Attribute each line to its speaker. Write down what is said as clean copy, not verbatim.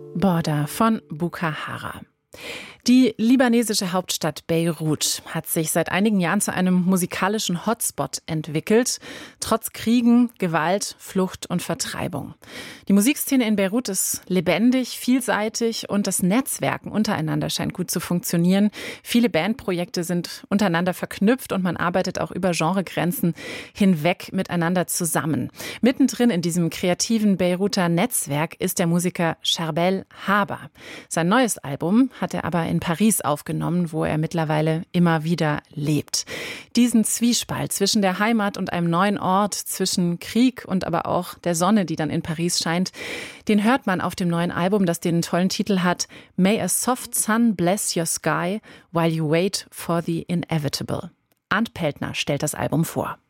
Speaker 1: Border von Bukahara. Die libanesische Hauptstadt Beirut hat sich seit einigen Jahren zu einem musikalischen Hotspot entwickelt, trotz Kriegen, Gewalt, Flucht und Vertreibung. Die Musikszene in Beirut ist lebendig, vielseitig und das Netzwerken untereinander scheint gut zu funktionieren. Viele Bandprojekte sind untereinander verknüpft und man arbeitet auch über Genregrenzen hinweg miteinander zusammen. Mittendrin in diesem kreativen Beiruter Netzwerk ist der Musiker Charbel Haber. Sein neues Album hat er aber in Paris aufgenommen, wo er mittlerweile immer wieder lebt. Diesen Zwiespalt zwischen der Heimat und einem neuen Ort, zwischen Krieg und aber auch der Sonne, die dann in Paris scheint, den hört man auf dem neuen Album, das den tollen Titel hat May a soft sun bless your sky while you wait for the inevitable. Arndt Peltner stellt das Album vor.